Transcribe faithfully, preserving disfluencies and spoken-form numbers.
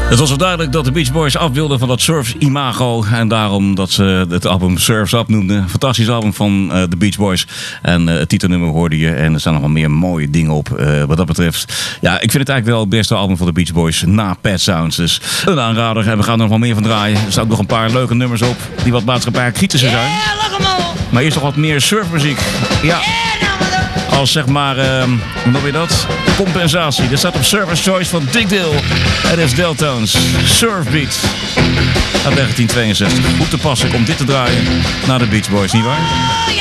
Het was wel duidelijk dat de Beach Boys af wilden van dat surf-imago. En daarom dat ze het album Surf's Up noemden. Fantastisch album van uh, de Beach Boys. En uh, het titelnummer hoorde je. En er staan nog wel meer mooie dingen op uh, wat dat betreft. Ja, ik vind het eigenlijk wel het beste album van de Beach Boys na Pet Sounds. Dus een aanrader. En we gaan er nog wel meer van draaien. Er staan ook nog een paar leuke nummers op. Die wat maatschappij kritischer zijn. Maar eerst nog wat meer surfmuziek. Ja. Als zeg maar, uh, hoe noem je dat? Compensatie. Dat staat op Surfer's Choice van Dick Dill. Het is Deltones. Surfbeat. Uit negentien tweeënzestig. Goed te passen om dit te draaien naar de Beach Boys, nietwaar?